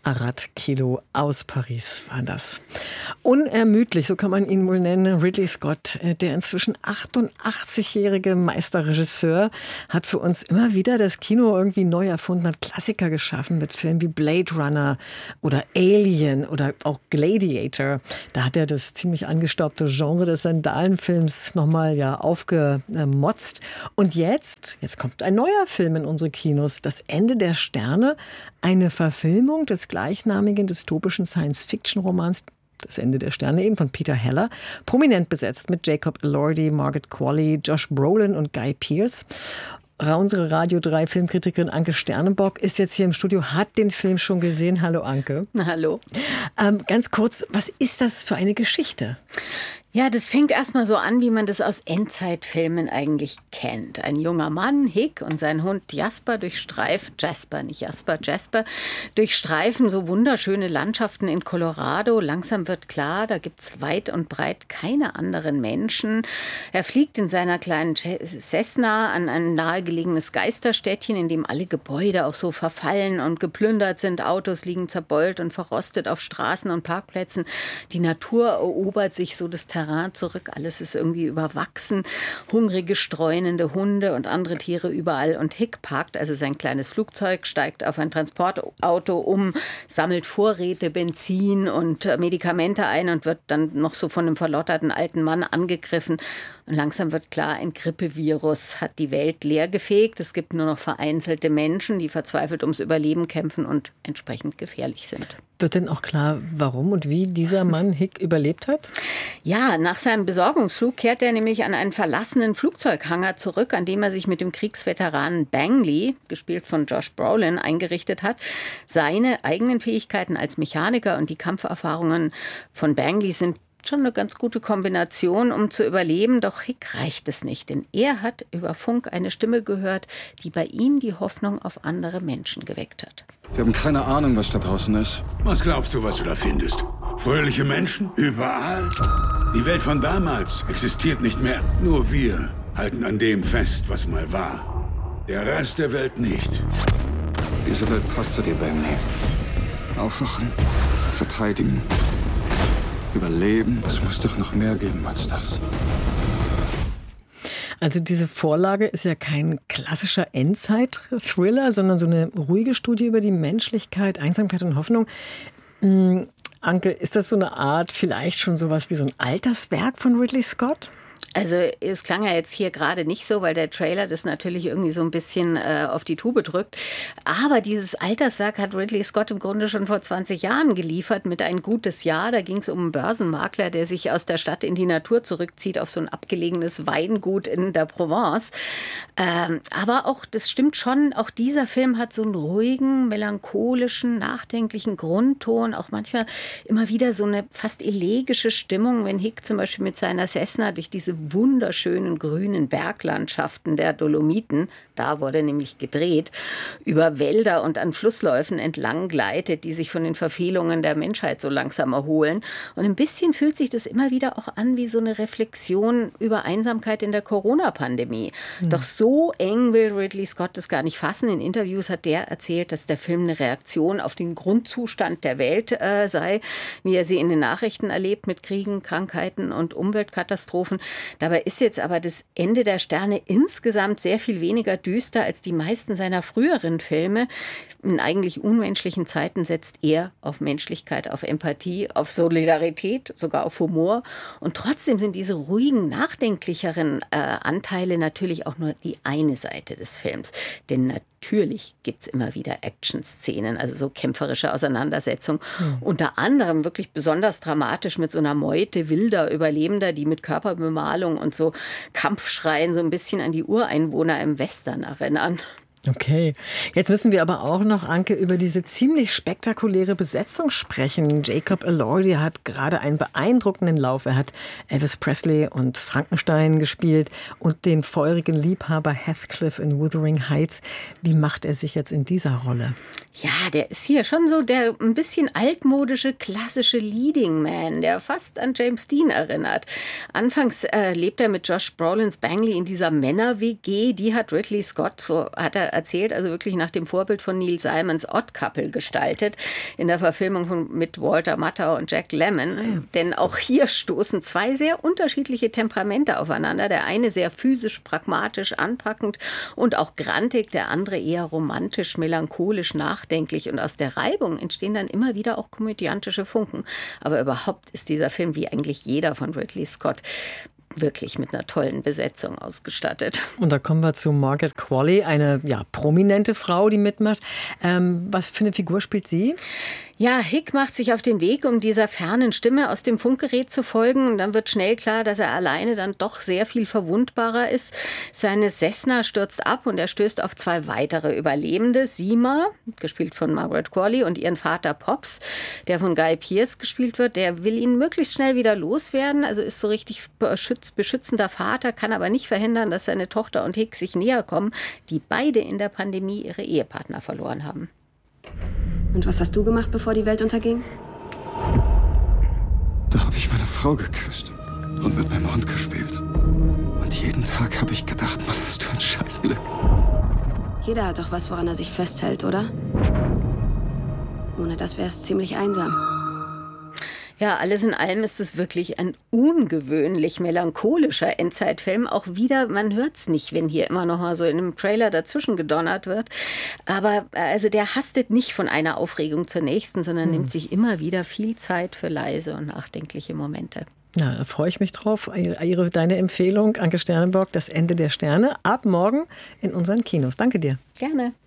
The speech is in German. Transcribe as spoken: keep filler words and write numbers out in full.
Arad Kilo aus Paris war das. Unermüdlich, so kann man ihn wohl nennen, Ridley Scott, der inzwischen achtundachtzigjährige Meisterregisseur, hat für uns immer wieder das Kino irgendwie neu erfunden, hat Klassiker geschaffen mit Filmen wie Blade Runner oder Alien oder auch Gladiator. Da hat er das ziemlich angestaubte Genre des Sandalenfilms nochmal ja aufgemotzt. Und jetzt, jetzt kommt ein neuer Film in unsere Kinos, Das Ende der Sterne, eine Verfilmung des gleichnamigen dystopischen Science-Fiction-Romans Das Ende der Sterne eben von Peter Heller, prominent besetzt mit Jacob Elordi, Margaret Qualley, Josh Brolin und Guy Pearce. Unsere Radio drei Filmkritikerin Anke Sternenbock ist jetzt hier im Studio, hat den Film schon gesehen. Hallo Anke. Na, hallo. Ähm, ganz kurz, was ist das für eine Geschichte? Ja, das fängt erstmal so an, wie man das aus Endzeitfilmen eigentlich kennt. Ein junger Mann, Hick, und sein Hund Jasper durchstreifen, Jasper, nicht Jasper, Jasper, durchstreifen so wunderschöne Landschaften in Colorado. Langsam wird klar, da gibt's weit und breit keine anderen Menschen. Er fliegt in seiner kleinen Cessna an ein nahegelegenes Geisterstädtchen, in dem alle Gebäude auch so verfallen und geplündert sind. Autos liegen zerbeult und verrostet auf Straßen und Parkplätzen. Die Natur erobert sich so das Terrain zurück. Alles ist irgendwie überwachsen. Hungrige, streunende Hunde und andere Tiere überall. Und Hick parkt also sein kleines Flugzeug, steigt auf ein Transportauto um, sammelt Vorräte, Benzin und Medikamente ein und wird dann noch so von einem verlotterten alten Mann angegriffen. Und langsam wird klar, ein Grippevirus hat die Welt leergefegt. Es gibt nur noch vereinzelte Menschen, die verzweifelt ums Überleben kämpfen und entsprechend gefährlich sind. Wird denn auch klar, warum und wie dieser Mann Hick überlebt hat? Ja, nach seinem Besorgungsflug kehrt er nämlich an einen verlassenen Flugzeughangar zurück, an dem er sich mit dem Kriegsveteranen Bangley, gespielt von Josh Brolin, eingerichtet hat. Seine eigenen Fähigkeiten als Mechaniker und die Kampferfahrungen von Bangley sind schon eine ganz gute Kombination, um zu überleben. Doch Hick reicht es nicht, denn er hat über Funk eine Stimme gehört, die bei ihm die Hoffnung auf andere Menschen geweckt hat. Wir haben keine Ahnung, was da draußen ist. Was glaubst du, was du da findest? Fröhliche Menschen? Überall? Die Welt von damals existiert nicht mehr. Nur wir halten an dem fest, was mal war. Der Rest der Welt nicht. Diese Welt passt zu dir, Bangley. Aufwachen, verteidigen, überleben. Es muss doch noch mehr geben als das. Also diese Vorlage ist ja kein klassischer Endzeit-Thriller, sondern so eine ruhige Studie über die Menschlichkeit, Einsamkeit und Hoffnung. Mhm. Anke, ist das so eine Art, vielleicht schon sowas wie so ein Alterswerk von Ridley Scott? Also es klang ja jetzt hier gerade nicht so, weil der Trailer das natürlich irgendwie so ein bisschen äh, auf die Tube drückt. Aber dieses Alterswerk hat Ridley Scott im Grunde schon vor zwanzig Jahren geliefert mit Ein gutes Jahr. Da ging es um einen Börsenmakler, der sich aus der Stadt in die Natur zurückzieht, auf so ein abgelegenes Weingut in der Provence. Ähm, aber auch, das stimmt schon, auch dieser Film hat so einen ruhigen, melancholischen, nachdenklichen Grundton. Auch manchmal immer wieder so eine fast elegische Stimmung, wenn Hick zum Beispiel mit seiner Cessna durch diese wunderschönen grünen Berglandschaften der Dolomiten, da wurde nämlich gedreht, über Wälder und an Flussläufen entlang gleitet, die sich von den Verfehlungen der Menschheit so langsam erholen. Und ein bisschen fühlt sich das immer wieder auch an wie so eine Reflexion über Einsamkeit in der Corona-Pandemie. Mhm. Doch so eng will Ridley Scott das gar nicht fassen. In Interviews hat der erzählt, dass der Film eine Reaktion auf den Grundzustand der Welt äh, sei, wie er sie in den Nachrichten erlebt mit Kriegen, Krankheiten und Umweltkatastrophen. Dabei ist jetzt aber das Ende der Sterne insgesamt sehr viel weniger düster als die meisten seiner früheren Filme. In eigentlich unmenschlichen Zeiten setzt er auf Menschlichkeit, auf Empathie, auf Solidarität, sogar auf Humor. Und trotzdem sind diese ruhigen, nachdenklicheren äh, Anteile natürlich auch nur die eine Seite des Films. Denn natürlich gibt es immer wieder Action-Szenen, also so kämpferische Auseinandersetzungen. Mhm. Unter anderem wirklich besonders dramatisch mit so einer Meute wilder Überlebender, die mit Körperbemalung und so Kampfschreien so ein bisschen an die Ureinwohner im Western erinnern. Okay, jetzt müssen wir aber auch noch, Anke, über diese ziemlich spektakuläre Besetzung sprechen. Jacob Elordi hat gerade einen beeindruckenden Lauf. Er hat Elvis Presley und Frankenstein gespielt und den feurigen Liebhaber Heathcliff in Wuthering Heights. Wie macht er sich jetzt in dieser Rolle? Ja, der ist hier schon so der ein bisschen altmodische, klassische Leading Man, der fast an James Dean erinnert. Anfangs äh, lebt er mit Josh Brolins Bangley in dieser Männer-W G. Die hat Ridley Scott, so hat er erzählt, also wirklich nach dem Vorbild von Neil Simons Odd Couple gestaltet, in der Verfilmung von, mit Walter Matthau und Jack Lemmon. Ja. Denn auch hier stoßen zwei sehr unterschiedliche Temperamente aufeinander. Der eine sehr physisch, pragmatisch, anpackend und auch grantig, der andere eher romantisch, melancholisch, nachdenklich. Und aus der Reibung entstehen dann immer wieder auch komödiantische Funken. Aber überhaupt ist dieser Film, wie eigentlich jeder von Ridley Scott, wirklich mit einer tollen Besetzung ausgestattet. Und da kommen wir zu Margaret Qualley, eine ja, prominente Frau, die mitmacht. Ähm, was für eine Figur spielt sie? Ja, Hick macht sich auf den Weg, um dieser fernen Stimme aus dem Funkgerät zu folgen. Und dann wird schnell klar, dass er alleine dann doch sehr viel verwundbarer ist. Seine Cessna stürzt ab und er stößt auf zwei weitere Überlebende. Seema, gespielt von Margaret Qualley, und ihren Vater Pops, der von Guy Pearce gespielt wird. Der will ihn möglichst schnell wieder loswerden. Also ist so richtig beschütz, beschützender Vater, kann aber nicht verhindern, dass seine Tochter und Hick sich näher kommen, die beide in der Pandemie ihre Ehepartner verloren haben. Und was hast du gemacht, bevor die Welt unterging? Da habe ich meine Frau geküsst und mit meinem Hund gespielt. Und jeden Tag habe ich gedacht, Mann, hast du ein Scheißglück. Jeder hat doch was, woran er sich festhält, oder? Ohne das wäre es ziemlich einsam. Ja, alles in allem ist es wirklich ein ungewöhnlich melancholischer Endzeitfilm. Auch wieder, man hört es nicht, wenn hier immer noch mal so in einem Trailer dazwischen gedonnert wird. Aber also der hastet nicht von einer Aufregung zur nächsten, sondern hm. nimmt sich immer wieder viel Zeit für leise und nachdenkliche Momente. Na, da freue ich mich drauf. Ihre, deine Empfehlung, Anke Sternenbock, Das Ende der Sterne, ab morgen in unseren Kinos. Danke dir. Gerne.